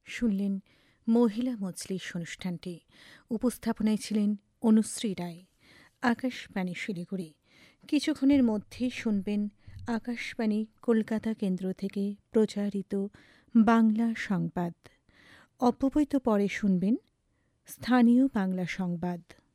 শুনলেন মহিলা মজলিস অনুষ্ঠানটি। উপস্থাপনায় ছিলেন অনুশ্রী রায়। আকাশবাণী শিলিগুড়ি। কিছুক্ষণের মধ্যেই শুনবেন আকাশবাণী কলকাতা কেন্দ্র থেকে প্রচারিত বাংলা সংবাদ। অব্যবহিত পরে শুনবেন স্থানীয় বাংলা সংবাদ।